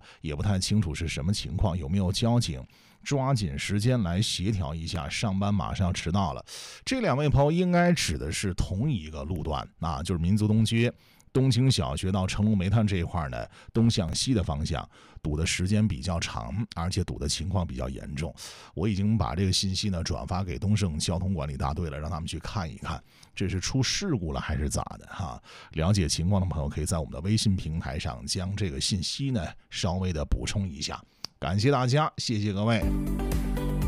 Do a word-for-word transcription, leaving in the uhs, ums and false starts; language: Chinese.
也不太清楚是什么情况，有没有交警抓紧时间来协调一下，上班马上要迟到了。这两位朋友应该指的是同一个路段啊，就是民族东街东青小学到成龙煤炭这一块呢，东向西的方向堵的时间比较长，而且堵的情况比较严重。我已经把这个信息呢转发给东胜交通管理大队了，让他们去看一看，这是出事故了还是咋的哈？了解情况的朋友可以在我们的微信平台上将这个信息呢稍微的补充一下。感谢大家，谢谢各位。